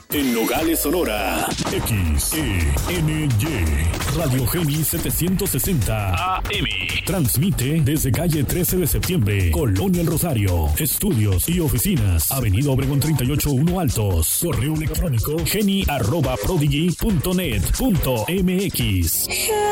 En Nogales, Sonora. XENY. Radio Geni 760 AM. Transmite desde calle 13 de septiembre, Colonia El Rosario. Estudios y oficinas. Avenida Obregón 38-1 Altos. Correo electrónico geni@prodigy.net.mx.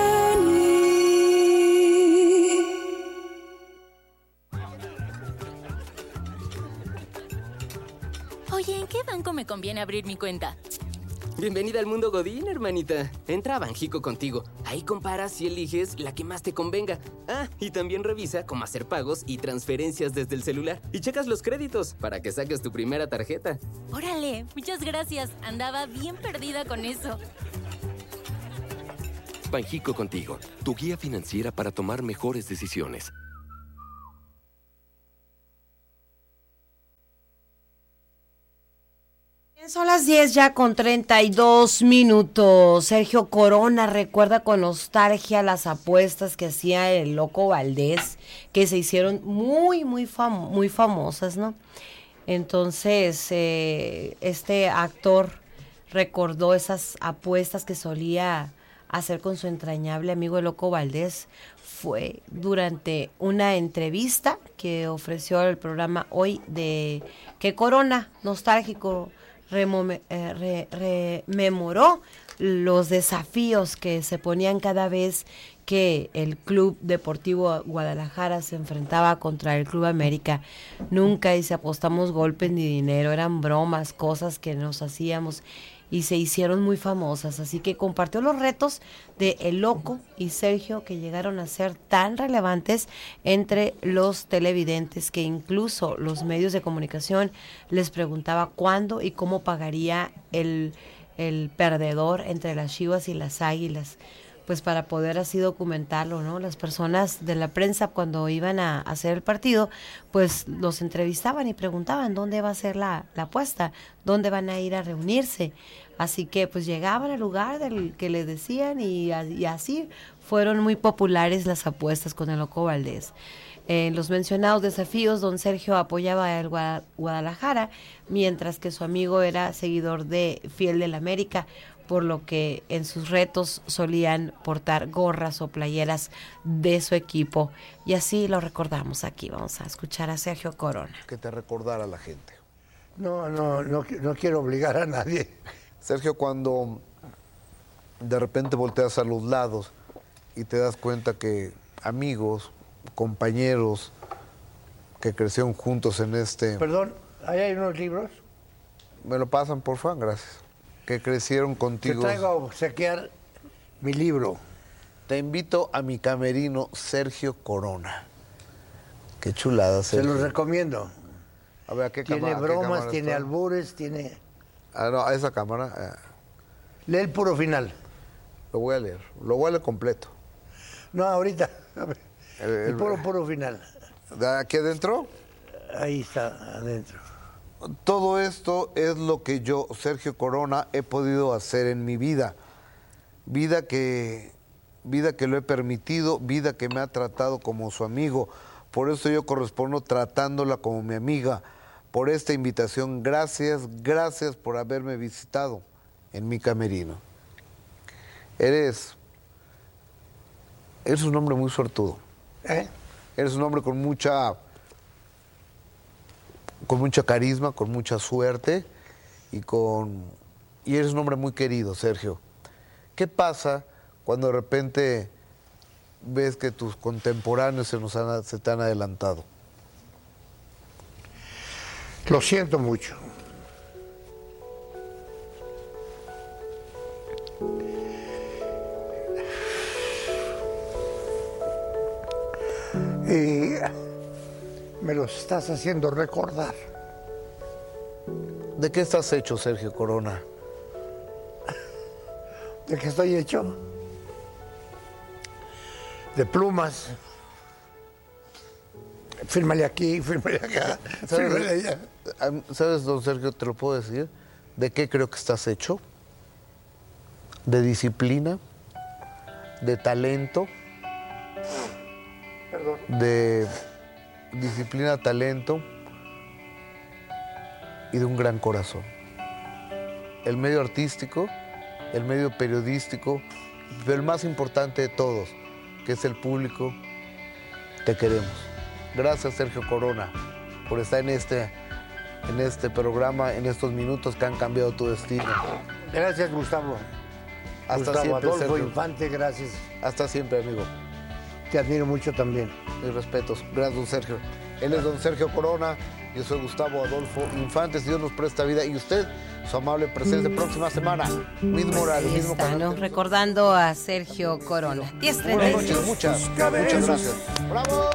Oye, ¿en qué banco me conviene abrir mi cuenta? Bienvenida al mundo Godín, hermanita. Entra a Banjico Contigo. Ahí comparas y eliges la que más te convenga. Ah, y también revisa cómo hacer pagos y transferencias desde el celular. Y checas los créditos para que saques tu primera tarjeta. Órale, muchas gracias. Andaba bien perdida con eso. Banjico Contigo, tu guía financiera para tomar mejores decisiones. Son las 10 ya con 32 minutos. Sergio Corona recuerda con nostalgia las apuestas que hacía el Loco Valdés, que se hicieron muy famosas, ¿no? Entonces, este actor recordó esas apuestas que solía hacer con su entrañable amigo el Loco Valdés. Fue durante una entrevista que ofreció el programa hoy de que Corona, nostálgico, rememoró los desafíos que se ponían cada vez que el Club Deportivo Guadalajara se enfrentaba contra el Club América. Nunca dice apostamos golpes ni dinero, eran bromas, cosas que nos hacíamos y se hicieron muy famosas, así que compartió los retos de El Loco y Sergio que llegaron a ser tan relevantes entre los televidentes que incluso los medios de comunicación les preguntaba cuándo y cómo pagaría el perdedor entre las Chivas y las Águilas, pues para poder así documentarlo, ¿no? Las personas de la prensa cuando iban a hacer el partido, pues los entrevistaban y preguntaban dónde va a ser la apuesta, dónde van a ir a reunirse. Así que pues llegaban al lugar del que les decían y así fueron muy populares las apuestas con el Loco Valdés. En los mencionados desafíos, don Sergio apoyaba al Guadalajara, mientras que su amigo era seguidor fiel del América, por lo que en sus retos solían portar gorras o playeras de su equipo. Y así lo recordamos aquí. Vamos a escuchar a Sergio Corona. Que te recordara a la gente. No quiero obligar a nadie. Sergio, cuando de repente volteas a los lados y te das cuenta que amigos, compañeros que crecieron juntos en este... Perdón, ¿ahí hay unos libros? Me lo pasan, por favor, gracias. Que crecieron contigo. Te traigo a obsequiar mi libro. Te invito a mi camerino, Sergio Corona. Qué chulada, Sergio. Se los recomiendo. A ver, ¿a qué tiene cámara? bromas, tiene albures, tiene... Ah, no, a esa cámara. Lee el puro final. Lo voy a leer completo. No, ahorita. El puro final. ¿De aquí adentro? Ahí está, adentro. Todo esto es lo que yo, Sergio Corona, he podido hacer en mi vida. Vida que lo he permitido, vida que me ha tratado como su amigo. Por eso yo correspondo tratándola como mi amiga. Por esta invitación, gracias por haberme visitado en mi camerino. Eres un hombre muy suertudo. Eres un hombre con mucha carisma, con mucha suerte y eres un hombre muy querido, Sergio. ¿Qué pasa cuando de repente ves que tus contemporáneos se te han adelantado? Lo siento mucho. Y me los estás haciendo recordar. ¿De qué estás hecho, Sergio Corona? ¿De qué estoy hecho? De plumas. Fírmale aquí, fírmale acá, fírmale allá. ¿Sabes, don Sergio, te lo puedo decir? ¿De qué creo que estás hecho? De disciplina, de talento. Perdón. De disciplina, talento y de un gran corazón. el medio artístico, el medio periodístico, pero el más importante de todos, que es el público. Te queremos. Gracias, Sergio Corona, por estar en este programa, en estos minutos que han cambiado tu destino. Gracias, Gustavo. Hasta Gustavo siempre, Adolfo Sergio. Infante, gracias. Hasta siempre, amigo. Te admiro mucho también. Mis respetos. Gracias, don Sergio. Él es don Sergio Corona. Yo soy Gustavo Adolfo Infante. Si Dios nos presta vida. Y usted, su amable presencia. Próxima semana. Mismo horario, Ahí mismo está, canal. ¿no? Recordando a Sergio Corona. 10:36. Buenas noches. Muchas gracias. ¡Bravo!